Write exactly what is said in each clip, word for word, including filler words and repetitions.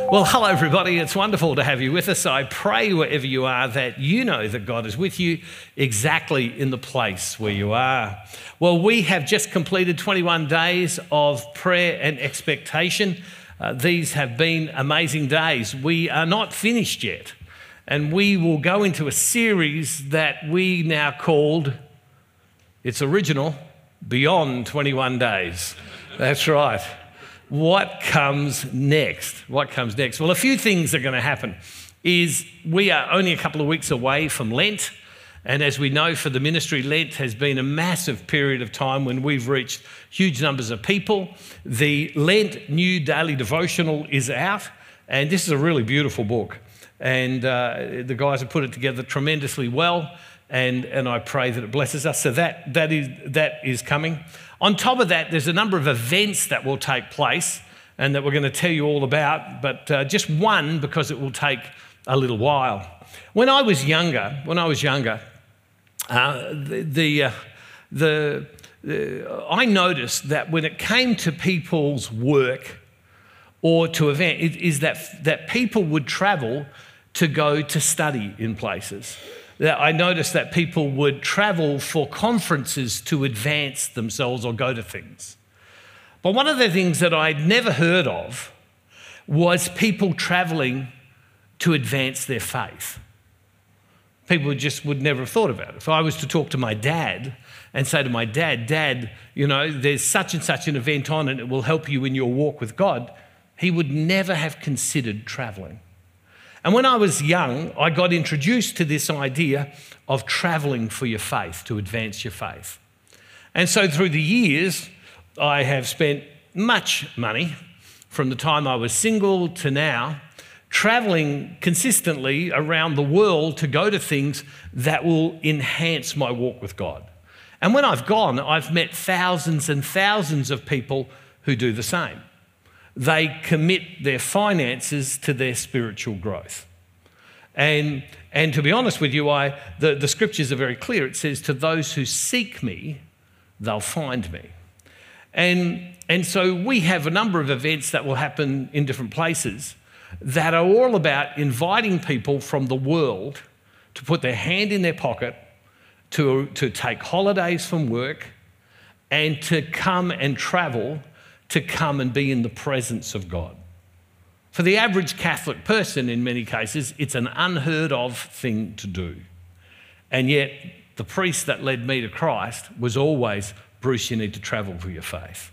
Well, hello everybody. It's wonderful to have you with us. I pray wherever you are that you know that God is with you exactly in the place where you are. Well, we have just completed twenty-one days of prayer and expectation. Uh, these have been amazing days. We are not finished yet, and we will go into a series that we now called, it's original, Beyond twenty-one Days. That's right. What comes next? What comes next? Well, a few things are going to happen. Is we are only a couple of weeks away from Lent, and as we know for the ministry, Lent has been a massive period of time when we've reached huge numbers of people. The Lent New Daily Devotional is out, and this is a really beautiful book, and uh, the guys have put it together tremendously well, and, and I pray that it blesses us. So that, that, is, that is coming. On top of that, there's a number of events that will take place and that we're going to tell you all about, but uh, just one because it will take a little while. When I was younger, when I was younger, uh, the, the, uh, the, the I noticed that when it came to people's work or to event, it is that that people would travel to go to study in places. I noticed that people would travel for conferences to advance themselves or go to things. But one of the things that I'd never heard of was people traveling to advance their faith. People just would never have thought about it. If I was to talk to my dad and say to my dad, Dad, you know, there's such and such an event on and it will help you in your walk with God, he would never have considered traveling. And when I was young, I got introduced to this idea of traveling for your faith, to advance your faith. And so through the years, I have spent much money from the time I was single to now, traveling consistently around the world to go to things that will enhance my walk with God. And when I've gone, I've met thousands and thousands of people who do the same. They commit their finances to their spiritual growth. And, and to be honest with you, I, the, the scriptures are very clear. It says, to those who seek me, they'll find me. And, and so we have a number of events that will happen in different places that are all about inviting people from the world to put their hand in their pocket, to, to take holidays from work, and to come and travel to come and be in the presence of God. For the average Catholic person, in many cases, it's an unheard of thing to do. And yet, the priest that led me to Christ was always, Bruce, you need to travel for your faith.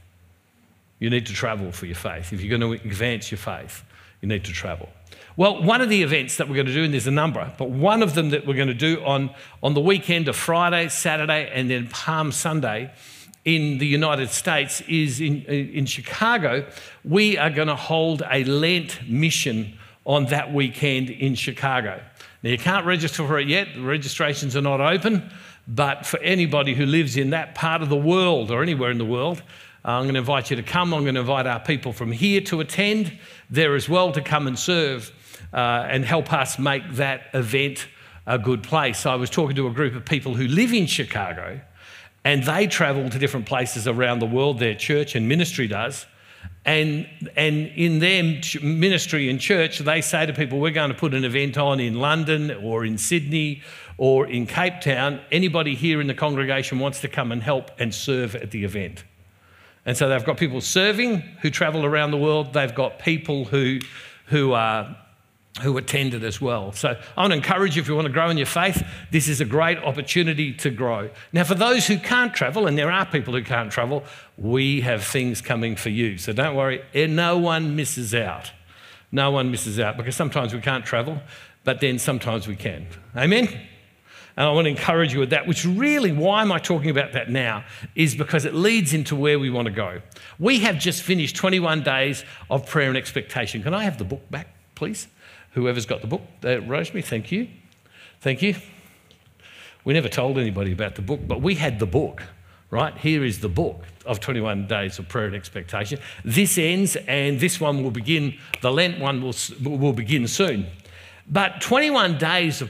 You need to travel for your faith. If you're going to advance your faith, you need to travel. Well, one of the events that we're going to do, and there's a number, but one of them that we're going to do on, on the weekend of Friday, Saturday, and then Palm Sunday, in the United States is in, in Chicago. We are going to hold a Lent mission on that weekend in Chicago. Now, you can't register for it yet. The registrations are not open, but for anybody who lives in that part of the world or anywhere in the world, uh, I'm going to invite you to come. I'm going to invite our people from here to attend there as well, to come and serve uh, and help us make that event a good place. I was talking to a group of people who live in Chicago, and they travel to different places around the world, their church and ministry does. And, and in their ministry and church, they say to people, we're going to put an event on in London or in Sydney or in Cape Town. Anybody here in the congregation wants to come and help and serve at the event. And so they've got people serving who travel around the world. They've got people who, who are... who attended as well. So I want to encourage you, if you want to grow in your faith, this is a great opportunity to grow. Now, for those who can't travel, and there are people who can't travel, we have things coming for you. So don't worry, no one misses out. No one misses out, because sometimes we can't travel, but then sometimes we can. Amen? And I want to encourage you with that, which really, why am I talking about that now, is because it leads into where we want to go. We have just finished twenty-one days of prayer and expectation. Can I have the book back, please? Whoever's got the book, uh, Rosemary, thank you. Thank you. We never told anybody about the book, but we had the book, right? Here is the book of twenty-one days of prayer and expectation. This ends, and this one will begin, the Lent one will, will begin soon. But twenty-one days of